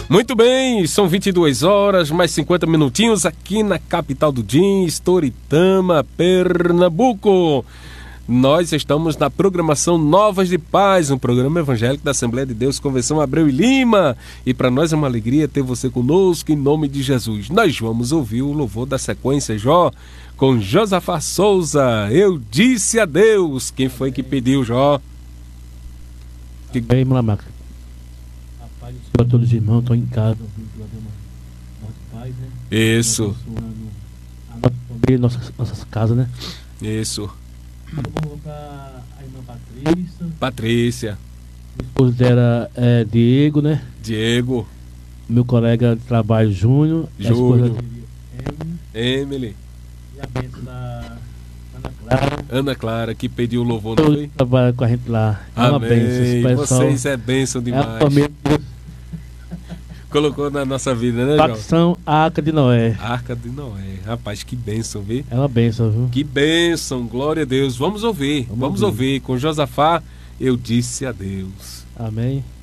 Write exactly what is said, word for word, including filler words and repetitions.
Muito bem, são vinte e duas horas, mais cinquenta minutinhos aqui na capital do Jeans, Toritama, Pernambuco. Nós estamos na programação Novas de Paz, um programa evangélico da Assembleia de Deus, Convenção Abreu e Lima. E para nós é uma alegria ter você conosco em nome de Jesus. Nós vamos ouvir o louvor da sequência Jó, com Josafá Souza. Eu disse a Deus. Quem foi que pediu, Jó? Que... Bem, Mlamaca. A paz do Senhor a todos os irmãos estão em casa, ouvindo o programa Novas de Paz, né? Isso. A nossa família, nossas, nossas casas, né? Isso. Vamos colocar a irmã Patrícia. Patrícia. O esposo dela é Diego, né? Diego. Meu colega de trabalho, Júnior. Júnior. Emily. Emily. E a bênção da Ana Clara. Ana Clara, que pediu o louvor, não foi? Trabalha com a gente lá. É uma bênção. Vocês é bênção demais. É a família. Colocou na nossa vida, né, João? Facção Arca de Noé. Arca de Noé. Rapaz, que bênção, viu? É uma bênção, viu? Que bênção, glória a Deus. Vamos ouvir, vamos, vamos ouvir. ouvir. Com Josafá, eu disse a Deus. Amém.